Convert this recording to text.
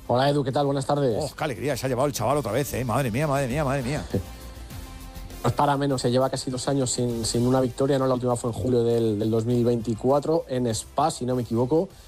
Hola Edu, ¿qué tal? Buenas tardes. ¡Oh, qué alegría! Se ha llevado el chaval otra vez, ¿eh? Madre mía, madre mía, madre mía. No es para menos, se lleva casi 2 años sin una victoria, ¿no? La última fue en julio del 2024 en Spa, si no me equivoco.